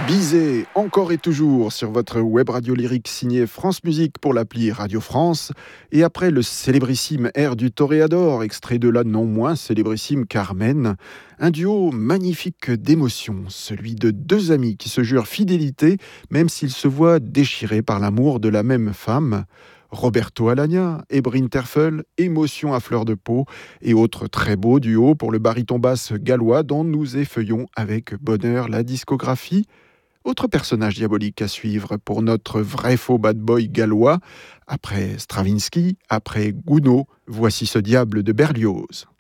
Bizet, encore et toujours, sur votre web radio lyrique signée France Musique pour l'appli Radio France. Et après le célébrissime air du Toréador, extrait de la non moins célébrissime Carmen, un duo magnifique d'émotions, celui de deux amis qui se jurent fidélité, même s'ils se voient déchirés par l'amour de la même femme. Roberto Alagna et Bryn Terfel, émotion à fleur de peau, et autre très beau duo pour le baryton basse gallois dont nous effeuillons avec bonheur la discographie. Autre personnage diabolique à suivre pour notre vrai faux bad boy gallois. Après Stravinsky, après Gounod, voici ce diable de Berlioz.